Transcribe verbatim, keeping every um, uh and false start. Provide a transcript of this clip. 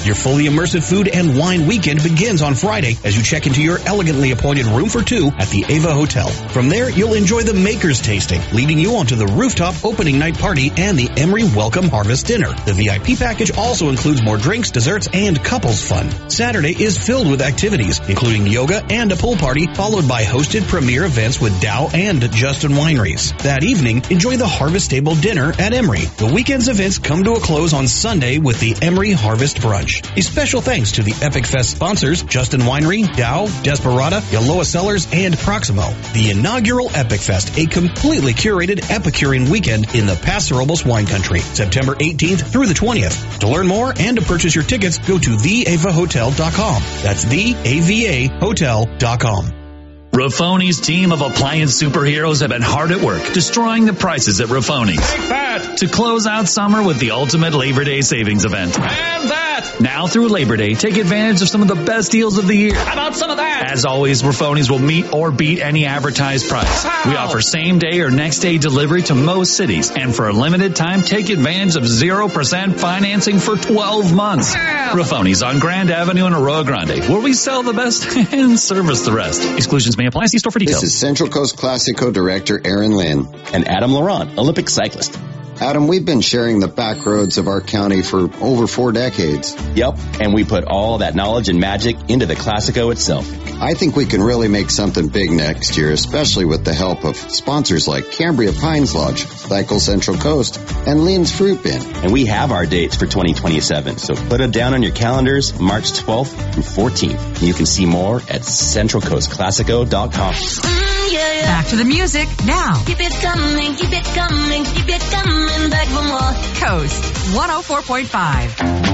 Your fully immersive food and wine weekend begins on Friday as you check into your elegantly appointed room for two at the Ava Hotel. From there, you'll enjoy the Makers Tasting, leading you onto the rooftop opening night party and the Emery Welcome Harvest Dinner. The V I P package also includes more drinks, desserts, and couples fun. Saturday is filled with activities, including yoga and a pool party, followed by hosted premier events with Dow and Justin Wineries. That evening, enjoy the Harvest Table Dinner at Emery. The weekend's events come to a close on Sunday with the Emery Harvest Brunch. A special thanks to the Epic Fest sponsors, Justin Winery, Dow, Desperada, Yaloa Cellars, and Proximo. The inaugural Epic Fest, a completely curated Epicurean weekend in the Paso Robles wine country, September eighteenth through the twentieth. To learn more and to purchase your tickets, go to the ava hotel dot com. That's the A V A hotel dot com. Raffoni's team of appliance superheroes have been hard at work, destroying the prices at Raffoni's. Take that! To close out summer with the ultimate Labor Day savings event. And that! Now through Labor Day, take advantage of some of the best deals of the year. How about some of that? As always, Raffoni's will meet or beat any advertised price. Wow. We offer same day or next day delivery to most cities. And for a limited time, take advantage of zero percent financing for twelve months. Wow. Raffoni's on Grand Avenue in Arroyo Grande, where we sell the best and service the rest. Exclusions may apply. See store for details. This is Central Coast Classico Director Aaron Lynn. And Adam Laurent, Olympic cyclist. Adam, we've been sharing the back roads of our county for over four decades. Yep, and we put all that knowledge and magic into the Classico itself. I think we can really make something big next year, especially with the help of sponsors like Cambria Pines Lodge, Cycle Central Coast, and Lynn's Fruit Bin. And we have our dates for twenty twenty-seven, so put it down on your calendars, March twelfth through fourteenth. You can see more at central coast classico dot com. Mm, yeah, yeah. Back to the music now. Keep it coming, keep it coming, keep it coming back for more. Coast one oh four point five.